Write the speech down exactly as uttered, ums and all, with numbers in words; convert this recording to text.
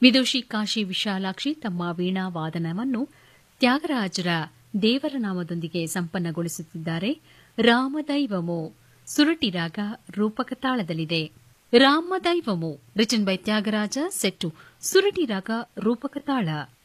ವಿದುಷಿ ಕಾಶಿ ವಿಶಾಲಾಕ್ಷಿ ತಮ್ಮ ವೀಣಾ ವಾದನವನ್ನು ತ್ಯಾಗರಾಜರ ದೇವರ ನಾಮದೊಂದಿಗೆ ಸಂಪನ್ನಗೊಳಿಸುತ್ತಿದ್ದಾರೆ. ರಾಮದೈವಮೋ ಸುರಟಿ ರಾಗ ರೂಪಕ ತಾಳದಲ್ಲಿದೆ. ರಾಮದೈವಮೋ ರಿಟನ್ ಬೈ ತ್ಯಾಗರಾಜ, ಸೆಟ್ಟು ಸುರಟಿ ರಾಗ ರೂಪಕ ತಾಳ.